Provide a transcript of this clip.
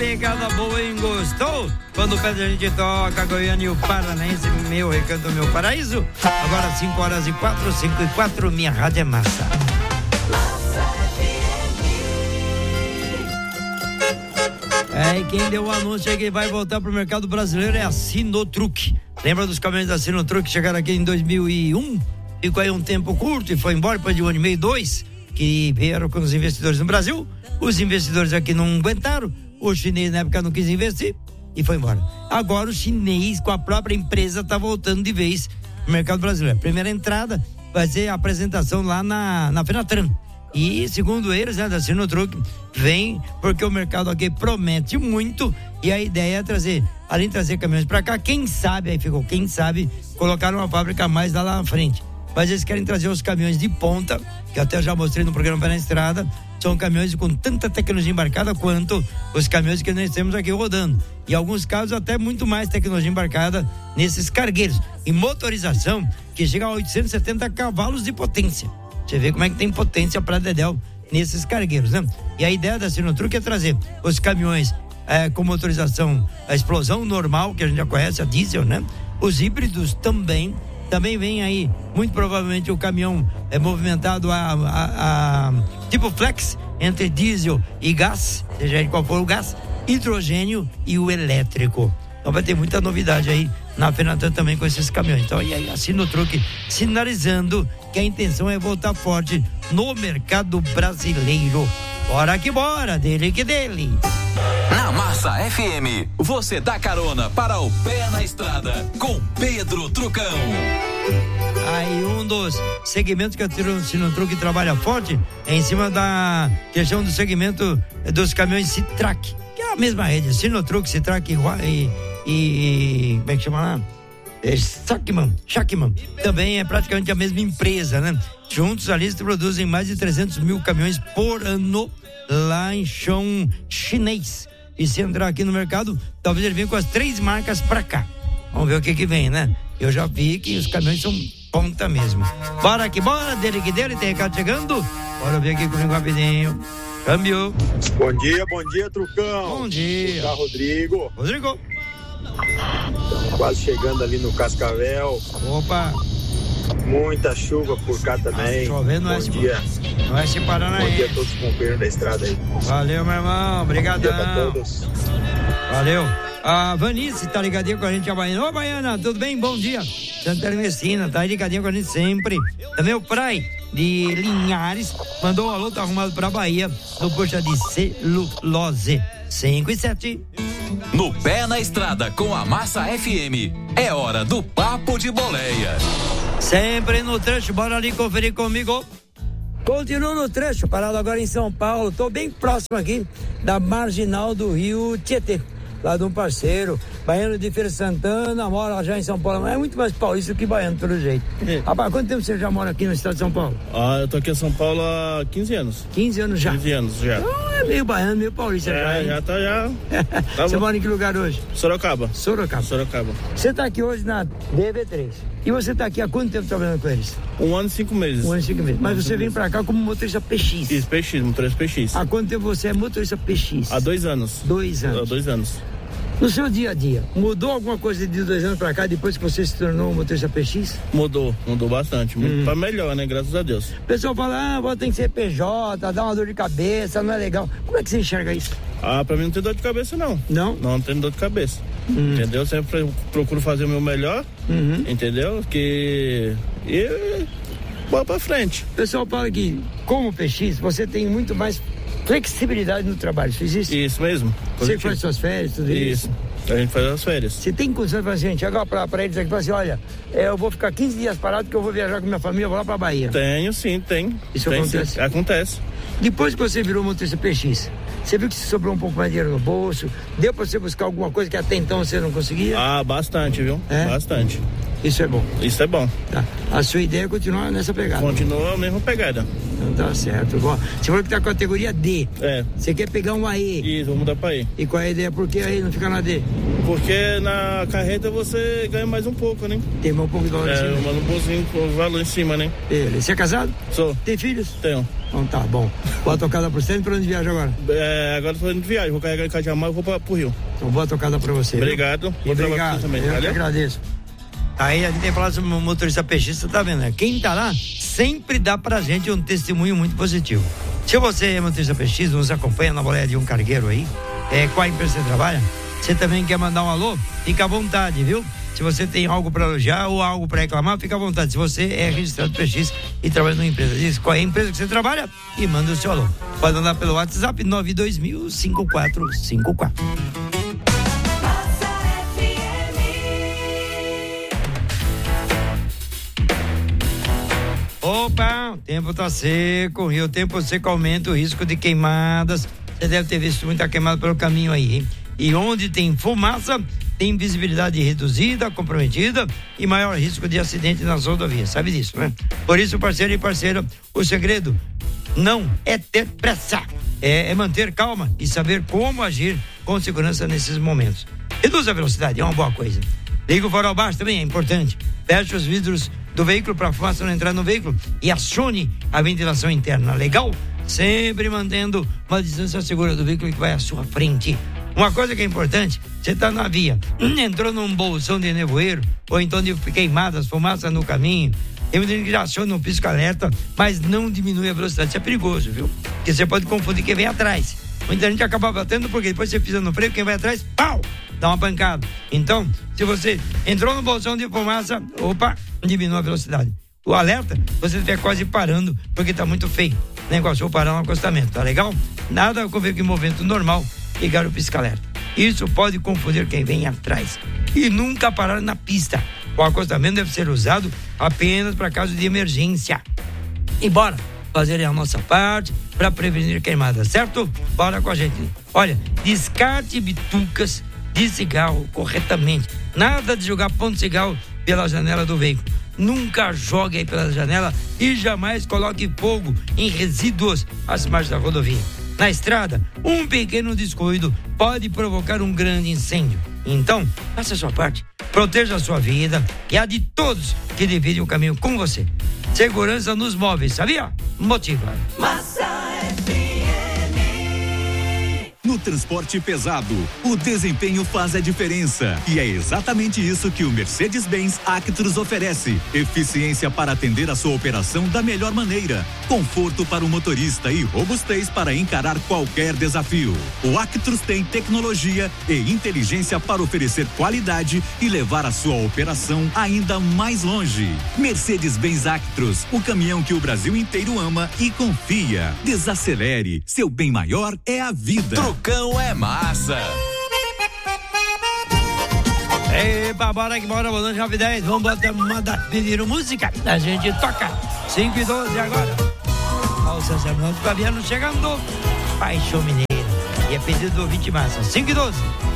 pegada boa, hein? Gostou? Quando pede a gente toca Goiânia e o Paranaense, meu recanto, meu paraíso. Agora 5h04, minha rádio é massa. E quem deu o anúncio é que vai voltar pro mercado brasileiro é a Sinotruc. Lembra dos caminhões da Sinotruc que chegaram aqui em 2001? Ficou aí um tempo curto e foi embora depois de 1 ano e meio, 2, que vieram com os investidores no Brasil. Os investidores aqui não aguentaram, o chinês na época não quis investir e foi embora. Agora o chinês com a própria empresa está voltando de vez no mercado brasileiro. A primeira entrada vai ser a apresentação lá na Fenatran. E segundo eles, né, da Sinotruc, vem porque o mercado aqui promete muito e a ideia é trazer, além de trazer caminhões para cá, quem sabe, colocar uma fábrica a mais lá na frente. Mas eles querem trazer os caminhões de ponta, que até já mostrei no programa Pé na Estrada, são caminhões com tanta tecnologia embarcada quanto os caminhões que nós temos aqui rodando. Em alguns casos até muito mais tecnologia embarcada nesses cargueiros. E motorização que chega a 870 cavalos de potência. Você vê como é que tem potência para dedéu nesses cargueiros, né? E a ideia da Sinotruc é trazer os caminhões com motorização, a explosão normal, que a gente já conhece, a diesel, né? Os híbridos também vem aí, muito provavelmente o caminhão movimentado a tipo flex, entre diesel e gás, seja ele qual for o gás, hidrogênio e o elétrico. Então vai ter muita novidade aí na Fenatran também com esses caminhões. Então, e aí a Sinotruc sinalizando que a intenção é voltar forte no mercado brasileiro. Bora que bora, dele que dele. Na Massa FM, você dá carona para o Pé na Estrada com Pedro Trucão. Aí um dos segmentos que a Sinotruc trabalha forte é em cima da questão do segmento dos caminhões Citrac, que é a mesma rede, Sinotruc, Citrac e como é que chama lá? Shakman. Também é praticamente a mesma empresa, né? Juntos ali eles produzem mais de 300 mil caminhões por ano lá em chão chinês. E se entrar aqui no mercado, talvez ele venha com as 3 marcas pra cá. Vamos ver o que vem, né? Eu já vi que os caminhões são ponta mesmo. Bora que bora, dele que dele, tem recado chegando. Bora ver aqui comigo rapidinho. Câmbio. Bom dia, Trucão. Bom dia. Tá, Rodrigo. Estamos quase chegando ali no Cascavel. Opa. Muita chuva por cá também. Chovendo, bom dia. Não é se Paranaense. Bom dia a todos os companheiros da estrada aí. Valeu, meu irmão. Obrigadão. Bom dia pra todos. Valeu. A Vanice tá ligadinha com a gente, a Baiana. Ô, Baiana, tudo bem? Bom dia. Santana Messina, tá ligadinha com a gente sempre. Também o Prai de Linhares mandou um alô, tá arrumado pra Bahia, no posto de celulose. 5 e 7. No Pé na Estrada com a Massa FM, é hora do Papo de Boleia. Sempre no trecho, bora ali conferir comigo. Continuo no trecho, parado agora em São Paulo. Tô bem próximo aqui da marginal do Rio Tietê, lá de um parceiro, baiano de Feira Santana, mora já em São Paulo, mas é muito mais paulista que baiano, pelo jeito. Rapaz, quanto tempo você já mora aqui no estado de São Paulo? Eu tô aqui em São Paulo há 15 anos. 15 anos já? 15 anos já. Então é meio baiano, meio paulista já, hein? Tá Você bom. mora em que lugar hoje? Sorocaba. Sorocaba. Você tá aqui hoje na DB3. E você tá aqui há quanto tempo trabalhando com eles? 1 ano e 5 meses. 1 ano e 5 meses. Mas você vem pra cá como motorista PX. Isso, PX, motorista PX. Há quanto tempo você é motorista PX? Há 2 anos. 2 anos. Há 2 anos. No seu dia a dia, mudou alguma coisa de 2 anos pra cá, depois que você se tornou um motorista PX? Mudou bastante. Muito pra melhor, né? Graças a Deus. O pessoal fala, tem que ser PJ, dá uma dor de cabeça, não é legal. Como é que você enxerga isso? Pra mim não tem dor de cabeça, não. Não? Não tem dor de cabeça. Entendeu? Sempre procuro fazer o meu melhor, entendeu? E bola pra frente. O pessoal fala que, como PX, você tem muito mais flexibilidade no trabalho, isso existe? Isso mesmo. Você faz suas férias, tudo isso? A gente faz as férias. Você tem condições de falar assim, chegar pra eles aqui e falar assim, olha, eu vou ficar 15 dias parado porque eu vou viajar com minha família, eu vou lá pra Bahia. Tenho, sim, tem. Isso tem, acontece? Sim. Acontece. Depois que você virou motorista PX, você viu que se sobrou um pouco mais de dinheiro no bolso? Deu pra você buscar alguma coisa que até então você não conseguia? Bastante, viu? É? Bastante. Isso é bom. Isso é bom. Tá. A sua ideia é continuar nessa pegada? Continua a mesma pegada. Então tá certo. Bom, você falou que tá com a categoria D. É. Você quer pegar um AE? Isso, vou mudar pra E. E qual é a ideia? Por que aí não fica na D? Porque na carreta você ganha mais um pouco, né? Tem mais um pouco de valor em cima. Mas um pouquinho com valor em cima, né? Beleza. Você é casado? Sou. Tem filhos? Tenho. Então tá bom. Boa tocada pra você. Pra onde viaja agora? Agora tô indo de viagem. Vou carregar em Cajamar e vou pro Rio. Então boa tocada pra você. Obrigado. Obrigado. Também. Eu que Valeu? agradeço. Aí a gente tem falado sobre o motorista peixista, tá vendo, né? Quem tá lá sempre dá pra gente um testemunho muito positivo. Se você é motorista peixista, nos acompanha na boleia de um cargueiro aí, qual empresa você trabalha, você também quer mandar um alô, fica à vontade, viu? Se você tem algo pra elogiar ou algo pra reclamar, fica à vontade. Se você é registrado peixista e trabalha numa empresa, diz qual é a empresa que você trabalha e manda o seu alô. Pode mandar pelo WhatsApp 92000-5454. Opa, o tempo tá seco e o tempo seco aumenta o risco de queimadas. Você deve ter visto muita queimada pelo caminho aí, hein? E onde tem fumaça, tem visibilidade reduzida, comprometida e maior risco de acidente nas rodovias. Sabe disso, né? Por isso, parceiro e parceira, o segredo não é ter pressa, é manter calma e saber como agir com segurança nesses momentos. Reduz a velocidade, é uma boa coisa. Liga o farol baixo também, é importante. Feche os vidros do veículo para a fumaça não entrar no veículo e acione a ventilação interna. Legal? Sempre mantendo uma distância segura do veículo que vai à sua frente. Uma coisa que é importante, você tá na via, entrou num bolsão de nevoeiro, ou então de queimadas, fumaça no caminho, tem muita gente que já aciona um pisca-alerta, mas não diminui a velocidade. Isso é perigoso, viu? Porque você pode confundir quem vem atrás. Muita gente acaba batendo porque depois você pisa no freio, quem vai atrás, pau! Dá uma pancada. Então, se você entrou no bolsão de fumaça, opa, diminua a velocidade. O alerta, você estiver quase parando, porque tá muito feio. Negócio, ou parar no acostamento, tá legal? Nada com ver que movimento normal, ligar o pisca-alerta. Isso pode confundir quem vem atrás. E nunca parar na pista. O acostamento deve ser usado apenas para caso de emergência. E bora fazer a nossa parte para prevenir queimadas, certo? Bora com a gente. Olha, descarte bitucas de cigarro corretamente. Nada de jogar pão de cigarro pela janela do veículo. Nunca jogue aí pela janela e jamais coloque fogo em resíduos às margens da rodovia. Na estrada, um pequeno descuido pode provocar um grande incêndio. Então, faça a sua parte. Proteja a sua vida e a de todos que dividem o caminho com você. Segurança nos móveis, sabia? Motiva. No transporte pesado, o desempenho faz a diferença. E é exatamente isso que o Mercedes-Benz Actros oferece. Eficiência para atender a sua operação da melhor maneira. Conforto para o motorista e robustez para encarar qualquer desafio. O Actros tem tecnologia e inteligência para oferecer qualidade e levar a sua operação ainda mais longe. Mercedes-Benz Actros, o caminhão que o Brasil inteiro ama e confia. Desacelere, seu bem maior é a vida. Trucão é massa. Epa, bora que bora, boa noite, 9h10. Vamos mandar pedir música. A gente toca. 5h12 agora. Olha o Sacerdote Fabiano chegando. Paixão Mineira. E é pedido do ouvinte massa. 5h12.